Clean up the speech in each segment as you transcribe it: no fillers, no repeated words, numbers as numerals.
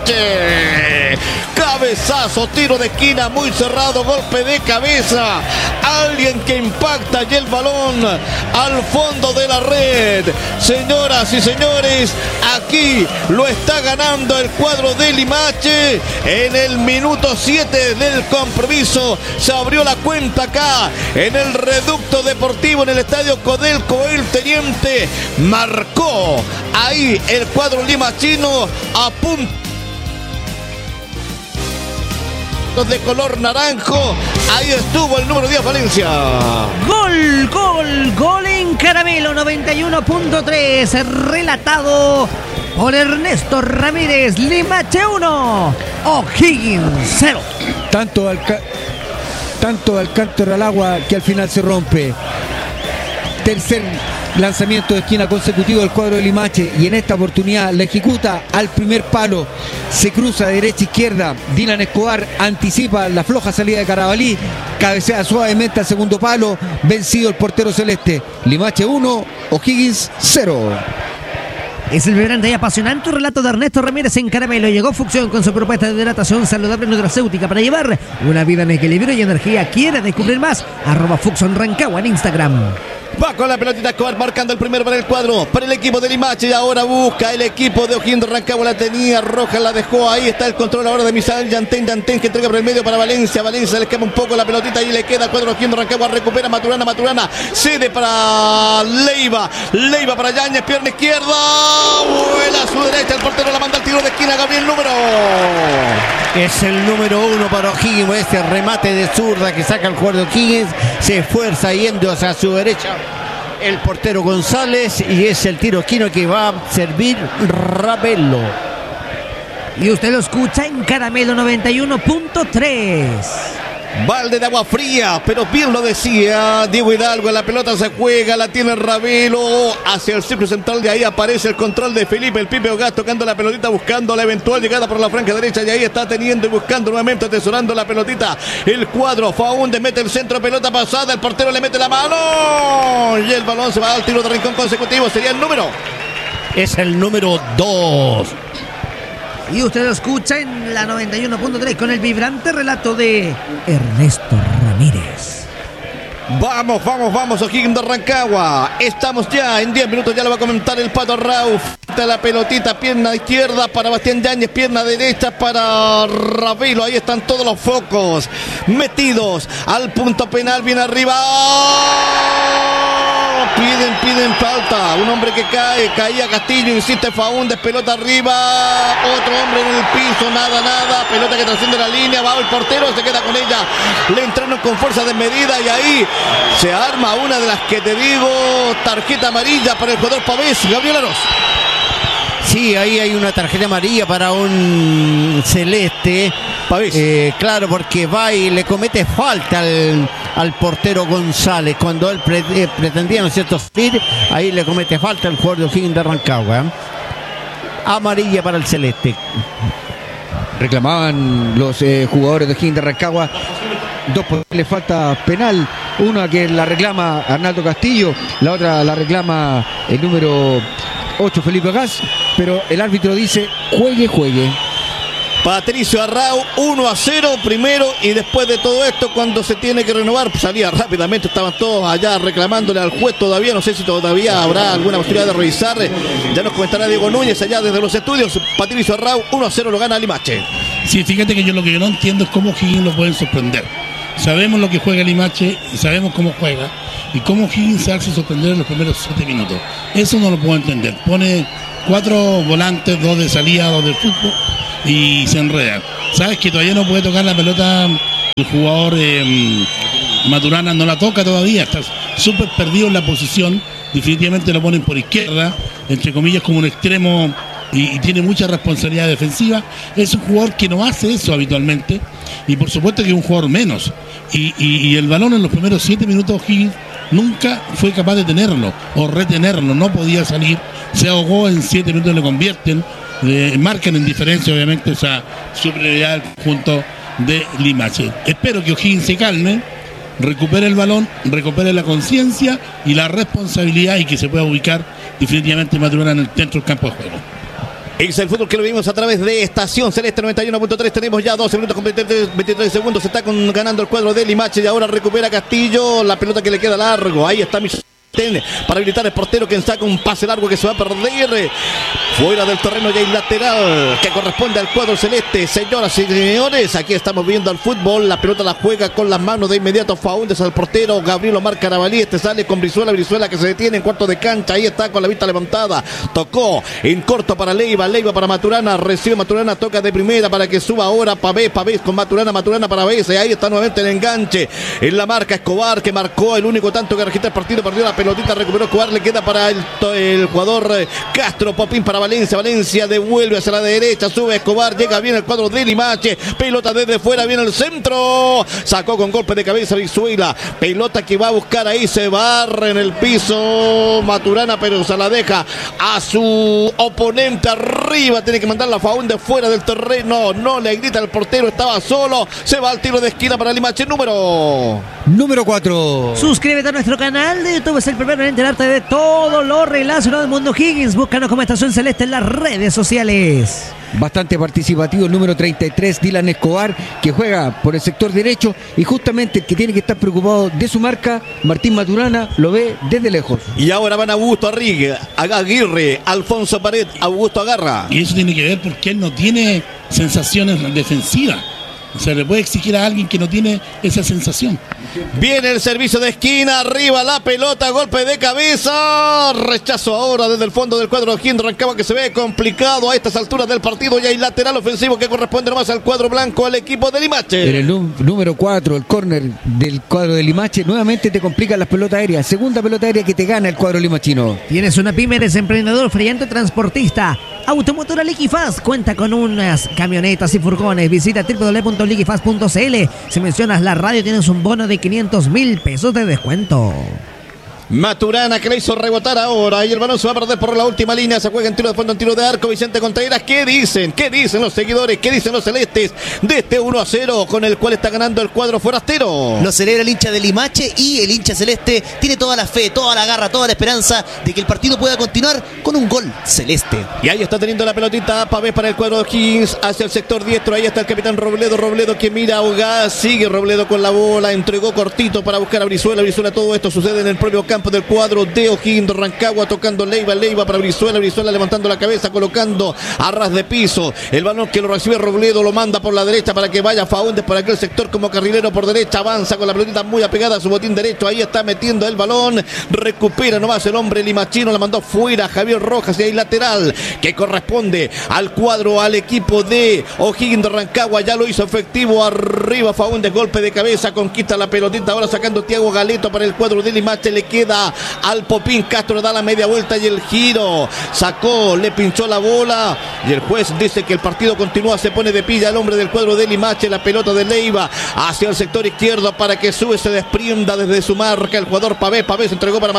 Limache. Cabezazo, tiro de esquina muy cerrado, golpe de cabeza. Alguien que impacta y el balón al fondo de la red. Señoras y señores, aquí lo está ganando el cuadro de Limache. En el minuto 7 del compromiso se abrió la cuenta acá en el Reducto Deportivo, en el estadio Codelco. El Teniente marcó ahí el cuadro limachino a punto de color naranjo. Ahí estuvo el número 10, Valencia. Gol en caramelo, 91.3, relatado por Ernesto Ramírez. Limache 1, O'Higgins 0. Tanto Alcántara al agua que al final se rompe. Tercer lanzamiento de esquina consecutivo del cuadro de Limache, y en esta oportunidad la ejecuta al primer palo. Se cruza de derecha a izquierda. Dylan Escobar anticipa la floja salida de Carabalí, cabecea suavemente al segundo palo. Vencido el portero celeste. Limache 1, O'Higgins 0. Es el vibrante y apasionante relato de Ernesto Ramírez en caramelo. Llegó Fucción con su propuesta de hidratación saludable nutracéutica para llevar una vida en equilibrio y energía. ¿Quiere descubrir más? @Fucson Rancagua en Instagram. Va con la pelotita Escobar marcando el primero para el cuadro, para el equipo de Limache, y ahora busca el equipo de O'Higgins de Rancagua. La tenía Rojas, la dejó, ahí está el control ahora de Misael Yantén que entrega por el medio para Valencia. Valencia le escapa un poco la pelotita y le queda al cuadro de O'Higgins de Rancagua. Recupera Maturana, cede para Leiva para Yáñez, pierna izquierda, vuela a su derecha, el portero la manda al tiro de esquina. Gabriel Número. Es el número 1 para O'Higgins. Este remate de zurda que saca el jugador de O'Higgins, se esfuerza yendo hacia su derecha el portero González, y es el tiro esquina que va a servir Ravelo. Y usted lo escucha en caramelo 91.3. Balde de agua fría, pero bien lo decía Diego Hidalgo. La pelota se juega, la tiene Ravelo hacia el círculo central. De ahí aparece el control de Felipe el Pipe Ogaz, tocando la pelotita, buscando la eventual llegada por la franja derecha. Y ahí está teniendo y buscando nuevamente, atesorando la pelotita el cuadro. Faúndez mete el centro, pelota pasada, el portero le mete la mano y el balón se va al tiro de rincón consecutivo. Sería el número. Es el número 2. Y usted lo escucha en la 91.3 con el vibrante relato de Ernesto Ramírez. Vamos, O'Higgins de Rancagua. Estamos ya en 10 minutos, ya lo va a comentar el Pato Rauf. La pelotita, pierna izquierda para Bastián Yáñez, pierna derecha para Ravelo. Ahí están todos los focos metidos al punto penal, bien arriba. Piden falta. Un hombre que caía Castillo, insiste Faúndez, pelota arriba. Otro hombre en el piso, nada. Pelota que trasciende la línea, va el portero, se queda con ella. Le entraron con fuerza desmedida y ahí se arma una de las que te digo, tarjeta amarilla para el jugador Pavés. Gabriel Aros. Sí, ahí hay una tarjeta amarilla para un celeste. Pavés. Claro, porque va y le comete falta al portero González. Cuando él pretendía, ¿no es cierto?, salir, ahí le comete falta al jugador de O'Higgins de Rancagua. Amarilla para el celeste. Reclamaban los jugadores de O'Higgins de Rancagua dos posibles faltas penal. Una que la reclama Arnaldo Castillo, la otra la reclama el número 8 Felipe Ogaz, pero el árbitro dice juegue. Patricio Arrau 1-0 primero, y después de todo esto, cuando se tiene que renovar, salía rápidamente, estaban todos allá reclamándole al juez todavía. No sé si todavía habrá alguna posibilidad de revisar. Ya nos comentará Diego Núñez allá desde los estudios. Patricio Arrau 1-0 lo gana Limache. Sí, fíjate que lo que yo no entiendo es cómo O'Higgins lo pueden sorprender. Sabemos lo que juega Limache y sabemos cómo juega, y cómo O'Higgins se hace sorprender en los primeros 7 minutos. Eso no lo puedo entender. Pone 4 volantes, 2 de salida, 2 de fútbol, y se enreda. Sabes que todavía no puede tocar la pelota el jugador Maturana, no la toca todavía, está súper perdido en la posición. Definitivamente lo ponen por izquierda, entre comillas, como un extremo, y tiene mucha responsabilidad defensiva. Es un jugador que no hace eso habitualmente, y por supuesto que es un jugador menos, y el balón en los primeros 7 minutos O'Higgins nunca fue capaz de tenerlo o retenerlo, no podía salir, se ahogó. En 7 minutos le convierten, marcan en diferencia obviamente esa superioridad del conjunto de Limache. Espero que O'Higgins se calme, recupere el balón, recupere la conciencia y la responsabilidad, y que se pueda ubicar definitivamente Maturana en el centro del campo de juego. Es el fútbol que lo vimos a través de Estación Celeste 91.3. Tenemos ya 12 minutos con 23 segundos. Se está ganando el cuadro de Limache y ahora recupera Castillo. La pelota que le queda largo. Ahí está Michel para habilitar el portero, quien saca un pase largo que se va a perder fuera del terreno y hay lateral que corresponde al cuadro celeste. Señoras y señores, aquí estamos viendo al fútbol. La pelota la juega con las manos de inmediato Faúndez al portero. Gabriel Omar Carabalí, sale con Brizuela que se detiene en cuarto de cancha. Ahí está con la vista levantada, tocó en corto para Leiva para Maturana, recibe Maturana, toca de primera para que suba ahora Pavés con Maturana para Pavés. Ahí está nuevamente el enganche en la marca Escobar, que marcó el único tanto que registra el partido. Perdió la pelotita, recuperó Escobar, le queda para el jugador Castro. Popín para Valencia devuelve hacia la derecha, sube Escobar, llega bien el cuadro de Limache, pelota desde fuera, viene el centro, sacó con golpe de cabeza Brizuela, pelota que va a buscar ahí, se barre en el piso Maturana, pero se la deja a su oponente arriba, tiene que mandar la Faúndez fuera del terreno, no le grita el portero, estaba solo, se va al tiro de esquina para Limache, número 4. Suscríbete a nuestro canal de YouTube, es el primero en enterarte de todo lo relacionado al mundo Higgins. Búscanos como Estación Celeste en las redes sociales. Bastante participativo el número 33, Dylan Escobar, que juega por el sector derecho, y justamente el que tiene que estar preocupado de su marca, Martín Maturana, lo ve desde lejos. Y ahora van Augusto Aguirre, Alfonso Pared, Augusto agarra. Y eso tiene que ver porque él no tiene sensaciones defensivas. Se le puede exigir a alguien que no tiene esa sensación. Viene el servicio de esquina, arriba la pelota, golpe de cabeza, rechazo ahora desde el fondo del cuadro de Rancagua, que se ve complicado a estas alturas del partido, y hay lateral ofensivo que corresponde nomás al cuadro blanco, al equipo de Limache. En el número 4, el córner del cuadro de Limache, nuevamente te complican las pelotas aéreas, segunda pelota aérea que te gana el cuadro limachino. Tienes una pyme, eres emprendedor, friante, transportista. Automotora Liquifaz cuenta con unas camionetas y furgones. Visita www.liquifaz.cl. Si mencionas la radio tienes un bono de 500,000 pesos de descuento. Maturana, que le hizo rebotar ahora, y el balón se va a perder por la última línea. Se juega en tiro de fondo, en tiro de arco. Vicente Contreras, ¿qué dicen? ¿Qué dicen los seguidores? ¿Qué dicen los celestes de este 1-0 con el cual está ganando el cuadro forastero? Lo celebra el hincha de Limache, y el hincha celeste tiene toda la fe, toda la garra, toda la esperanza de que el partido pueda continuar con un gol celeste. Y ahí está teniendo la pelotita Pavés para el cuadro de Higgins hacia el sector diestro. Ahí está el capitán Robledo que mira a Ogaz, sigue Robledo con la bola, entregó cortito para buscar a Brizuela. Todo esto sucede en el propio campo del cuadro de O'Higgins de Rancagua, tocando Leiva para Brizuela levantando la cabeza, colocando a ras de piso el balón que lo recibe Robledo, lo manda por la derecha para que vaya Faúndez por aquel sector como carrilero por derecha, avanza con la pelotita muy apegada a su botín derecho, ahí está metiendo el balón, recupera nomás el hombre limachino, la mandó fuera Javier Rojas, y hay lateral que corresponde al cuadro, al equipo de O'Higgins de Rancagua, ya lo hizo efectivo, arriba Faúndez, golpe de cabeza, conquista la pelotita, ahora sacando Thiago Galeto para el cuadro de Limache, le queda al Popín, Castro da la media vuelta y el giro, sacó, le pinchó la bola, y el juez dice que el partido continúa, se pone de pilla el hombre del cuadro de Limache, la pelota de Leiva hacia el sector izquierdo para que sube, se desprenda desde su marca el jugador Pavés se entregó para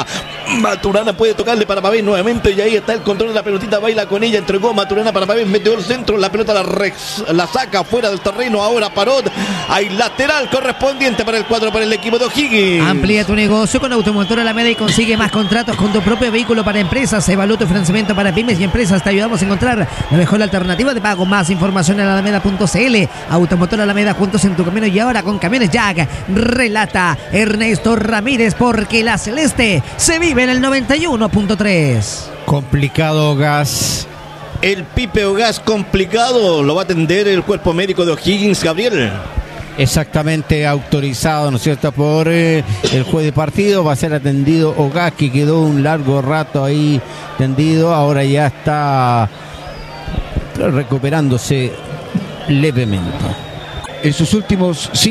Maturana puede tocarle para Pavés nuevamente, y ahí está el control de la pelotita, baila con ella, entregó Maturana para Pavés, metió el centro, la pelota la saca fuera del terreno, ahora Parot, hay lateral correspondiente para el cuadro, para el equipo de O'Higgins. Amplía tu negocio con Automotora Alameda y consigue más contratos con tu propio vehículo para empresas. Evalúa tu financiamiento para pymes y empresas. Te ayudamos a encontrar la mejor alternativa de pago. Más información en alameda.cl. Automotora Alameda, juntos en tu camino, y ahora con Camiones Jack. Relata Ernesto Ramírez, porque la celeste se vive en el 91.3. Complicado, Gas. El Pipe Ogaz complicado, lo va a atender el cuerpo médico de O'Higgins, Gabriel. Exactamente, autorizado, ¿no es cierto?, por el juez de partido. Va a ser atendido Ogaz, que quedó un largo rato ahí tendido. Ahora ya está recuperándose levemente. En sus últimos